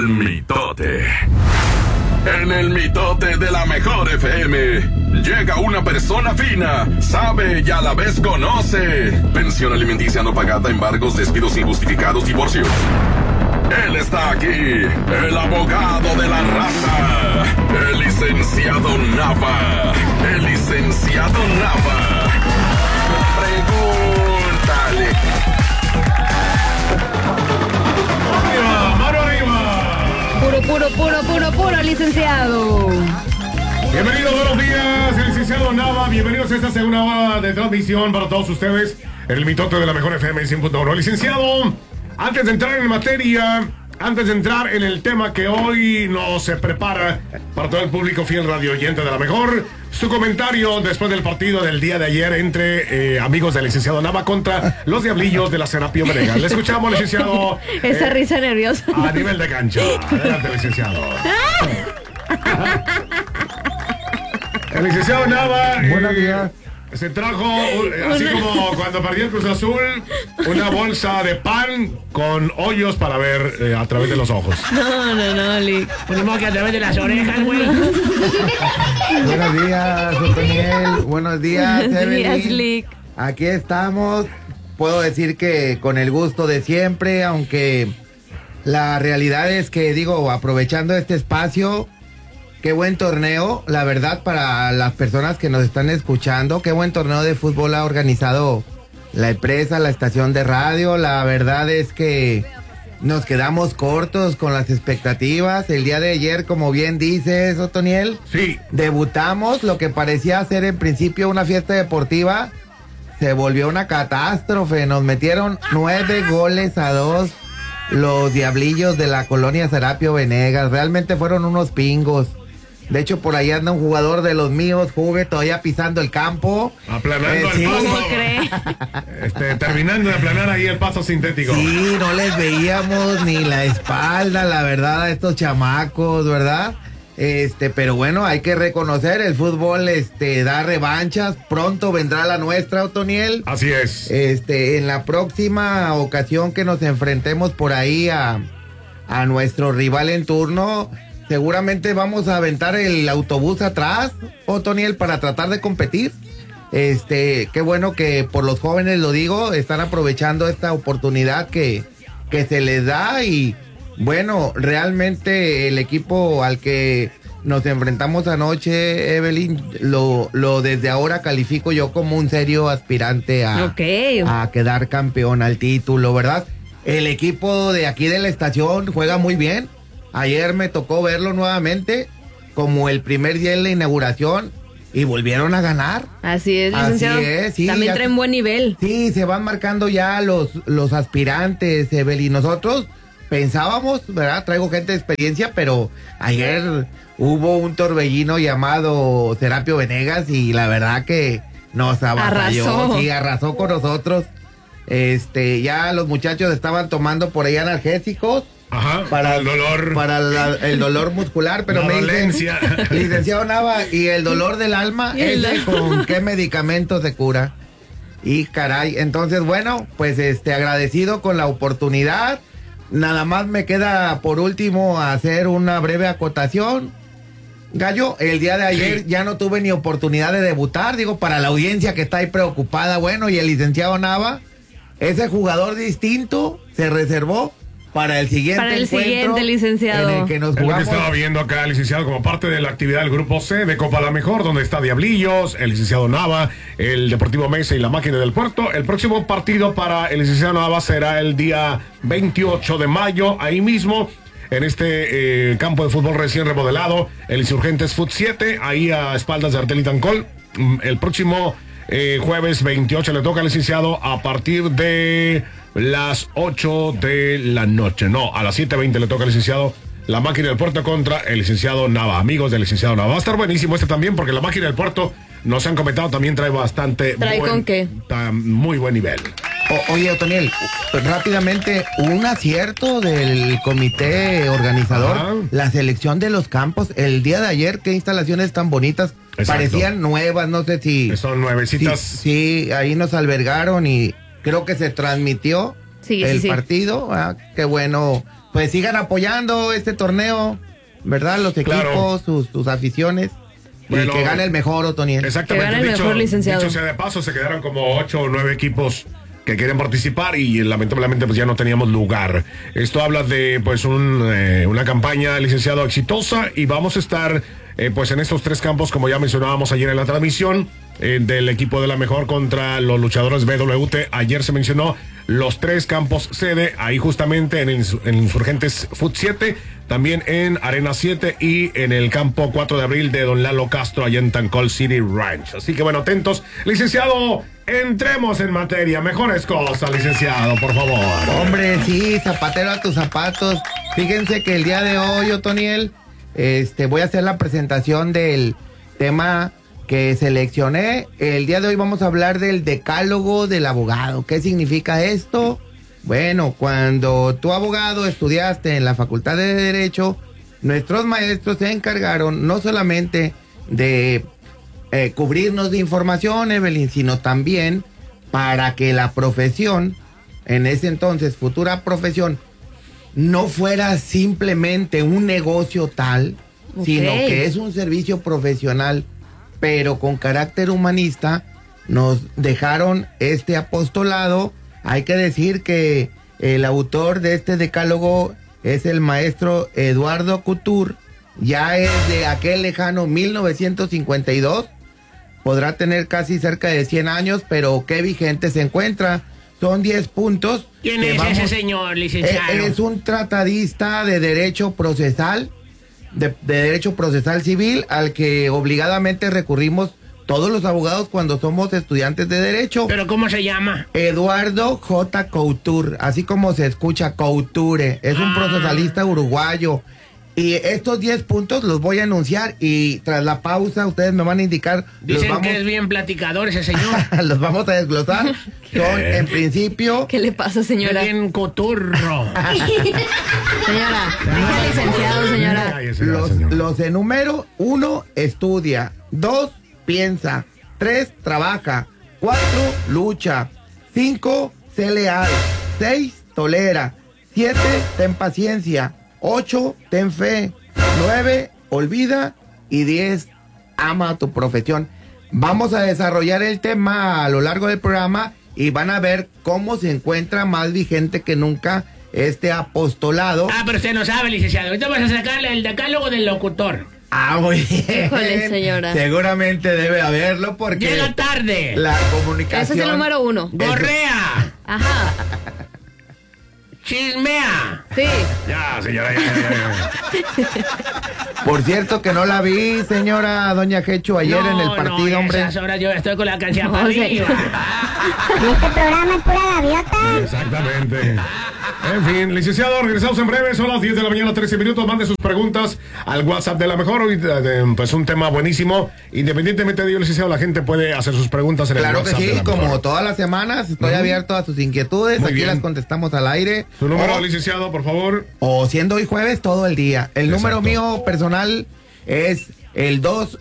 El mitote. En el mitote de la mejor FM llega una persona fina, sabe y a la vez conoce. Pensión alimenticia no pagada, embargos, despidos injustificados, divorcios. Él está aquí, el abogado de la raza, el licenciado Nava. El licenciado Nava. Pregúntale. ¡Mano arriba! Puro, licenciado. Bienvenidos, buenos días, el licenciado Nava. Bienvenidos a esta segunda hora de transmisión para todos ustedes en el mitote de la mejor FM 100.1. Licenciado, antes de entrar en materia, antes de entrar en el tema que hoy nos prepara para todo el público fiel radio oyente de la mejor, su comentario después del partido del día de ayer entre amigos del licenciado Nava contra los Diablillos de la Serapio Venegas. Le escuchamos, licenciado. Esa risa nerviosa. A nivel de cancha. Adelante, licenciado. El licenciado Nava. Buenos días. Se trajo, así como cuando perdió el Cruz Azul, una bolsa de pan con hoyos para ver a través de los ojos. No, Lick. Ponemos que a través de las orejas, güey. Buenos días, Otoniel. Buenos días, Evelyn. Días, Lick. Aquí estamos. Puedo decir que con el gusto de siempre, aunque la realidad es que, digo, aprovechando este espacio, qué buen torneo, la verdad, para las personas que nos están escuchando, qué buen torneo de fútbol ha organizado la empresa, la estación de radio. La verdad es que nos quedamos cortos con las expectativas. El día de ayer, como bien dices, Otoniel, Sí. debutamos, lo que parecía ser en principio una fiesta deportiva, se volvió una catástrofe. Nos metieron 9-2 los Diablillos de la colonia Serapio Venegas. Realmente fueron unos pingos. De hecho, por ahí anda un jugador de los míos, Juve, todavía pisando el campo. Aplanando sí. el paso. ¿Cómo cree? Terminando de aplanar ahí el paso sintético. Sí, no les veíamos ni la espalda, la verdad, a estos chamacos, ¿verdad? Pero bueno, hay que reconocer, el fútbol da revanchas. Pronto vendrá la nuestra, Otoniel. Así es. En la próxima ocasión que nos enfrentemos por ahí a nuestro rival en turno, seguramente vamos a aventar el autobús atrás, Otoniel, para tratar de competir. Qué bueno que por los jóvenes, lo digo, están aprovechando esta oportunidad que se les da. Y bueno, realmente el equipo al que nos enfrentamos anoche, Evelyn, lo desde ahora califico yo como un serio aspirante a quedar campeón, al título, ¿verdad? El equipo de aquí de la estación juega muy bien. Ayer me tocó verlo nuevamente, como el primer día en la inauguración, y volvieron a ganar. Así es, licenciado. Así es, sí. También traen buen nivel. Sí, se van marcando ya los aspirantes, Evelyn. Nosotros pensábamos, ¿verdad? Traigo gente de experiencia, pero ayer hubo un torbellino llamado Serapio Venegas y la verdad que nos avasalló. Arrasó. Sí, arrasó con nosotros. Ya los muchachos estaban tomando por ahí analgésicos. Ajá, Para el dolor. Para el dolor muscular, pero La me dicen, dolencia. licenciado Nava, ¿y el dolor del alma? ¿Con qué medicamento se cura? Y caray, entonces bueno, pues agradecido con la oportunidad. Nada más me queda por último hacer una breve acotación. Gallo, el día de ayer ya no tuve ni oportunidad de debutar, digo, para la audiencia que está ahí preocupada. Bueno, y el licenciado Nava, ese jugador distinto se reservó para el siguiente licenciado. en el que nos Es lo que jugamos. estaba viendo acá, licenciado, como parte de la actividad del Grupo C de Copa La Mejor, donde está Diablillos, el licenciado Nava, el Deportivo Mesa y la Máquina del Puerto. El próximo partido para el licenciado Nava será el día 28 de mayo, ahí mismo, en este campo de fútbol recién remodelado, el Insurgentes Foot 7, ahí a espaldas de Artel y Tancol. El próximo jueves 28 le toca al licenciado a partir de las 8 de la noche. No, a las 7:20 le toca al licenciado la Máquina del Puerto contra el licenciado Nava. Amigos del licenciado Nava. Va a estar buenísimo también, porque la Máquina del Puerto, nos han comentado, también trae bastante ¿Con qué? Muy buen nivel. Oye, Otoniel, rápidamente, un acierto del comité organizador, Ajá. la selección de los campos. El día de ayer, qué instalaciones tan bonitas. Exacto. Parecían nuevas, no sé si... Son nuevecitas. Sí, ahí nos albergaron y creo que se transmitió el sí. partido. Qué bueno. Pues sigan apoyando este torneo, ¿verdad? Los equipos, sus aficiones. Bueno, y que gane el mejor, Otoniel. Exactamente. Que gane el mejor, licenciado. Dicho sea de paso, se quedaron como 8 o 9 equipos que quieren participar y lamentablemente pues ya no teníamos lugar. Esto habla de pues una campaña, licenciado, exitosa, y vamos a estar pues en estos 3 campos, como ya mencionábamos ayer en la transmisión, del equipo de la mejor contra los luchadores BWT. Ayer se mencionó los 3 campos sede, ahí justamente en Insurgentes Foot 7, también en Arena 7 y en el campo 4 de abril de Don Lalo Castro, allá en Tancol City Ranch. Así que bueno, atentos. Licenciado, entremos en materia. Mejores cosas, licenciado, por favor. Hombre, sí, zapatero a tus zapatos. Fíjense que el día de hoy, Otoniel, voy a hacer la presentación del tema que seleccioné. El día de hoy vamos a hablar del decálogo del abogado. ¿Qué significa esto? Bueno, cuando tú, abogado, estudiaste en la Facultad de Derecho, nuestros maestros se encargaron no solamente de cubrirnos de información, Evelyn, sino también para que la profesión, en ese entonces futura profesión, no fuera simplemente un negocio tal, sino que es un servicio profesional, pero con carácter humanista. Nos dejaron este apostolado. Hay que decir que el autor de este decálogo es el maestro Eduardo Couture. Ya es de aquel lejano 1952. Podrá tener casi cerca de 100 años, pero qué vigente se encuentra. Son 10 puntos. ¿Quién es ese señor, licenciado? Es un tratadista de derecho procesal, de derecho procesal civil, al que obligadamente recurrimos todos los abogados cuando somos estudiantes de derecho. ¿Pero cómo se llama? Eduardo J. Couture, así como se escucha, Couture. Es un procesalista uruguayo. Y estos 10 puntos los voy a anunciar y tras la pausa ustedes me van a indicar. Dicen que es bien platicador ese señor. Los vamos a desglosar. Son, en principio... ¿Qué le pasa, señora? Es bien coturro. Señora, dice licenciado, señora. Los enumero. 1, estudia. 2, piensa. 3, trabaja. 4, lucha. 5, sé leal. 6, tolera. 7, ten paciencia. 8, ten fe. 9, olvida. Y 10, ama a tu profesión. Vamos a desarrollar el tema a lo largo del programa y van a ver cómo se encuentra más vigente que nunca este apostolado. Pero usted no sabe, licenciado. Ahorita vas a sacarle el decálogo del locutor. Muy bien. Híjole, señora. Seguramente debe haberlo porque... Llega tarde. La comunicación... Ese es el número 1. Gorrea. Ajá. Chismea. Sí. Ya, señora, ya. Por cierto que no la vi, señora Doña Jecho, ayer en el partido, hombre. A esas horas yo estoy con la canción para arriba. Este programa es pura gaviota. Exactamente. En fin, licenciado, regresamos en breve. Son las 10 de la mañana, 13 minutos. Mande sus preguntas al WhatsApp de la mejor. Hoy, pues un tema buenísimo. Independientemente de ello, licenciado, la gente puede hacer sus preguntas en el Claro WhatsApp que de sí, la como mejor. todas las semanas, estoy abierto a sus inquietudes. Muy Aquí bien. las contestamos al aire. Su número, licenciado, por favor. O siendo hoy jueves, todo el día. El número Exacto. mío personal es el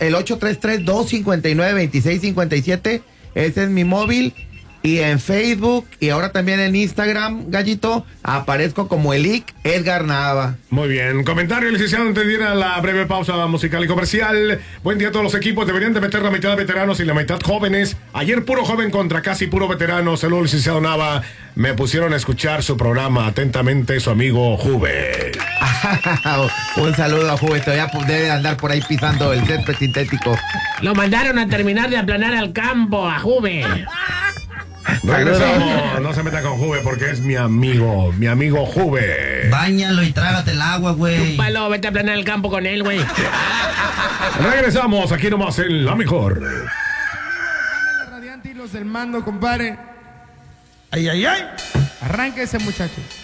833-259-2657. Ese es mi móvil. Y en Facebook y ahora también en Instagram, Gallito, aparezco como el IC Edgar Nava. Muy bien. Comentario, licenciado, antes de ir a la breve pausa musical y comercial. Buen día a todos los equipos. Deberían de meter la mitad de veteranos y la mitad jóvenes. Ayer puro joven contra casi puro veterano. Saludos, licenciado Nava. Me pusieron a escuchar su programa. Atentamente, su amigo Juve. Un saludo a Juve. Todavía debe andar por ahí pisando el césped sintético. Lo mandaron a terminar de aplanar al campo, a Juve. Regresamos. No se meta con Juve porque es mi amigo Juve. Báñalo y trágate el agua, güey. Palo, vete a aplanar el campo con él, güey. Regresamos aquí nomás en La Mejor. La radiante y los del mando, compadre. Ay, ay, ay. Arránquese, muchachos.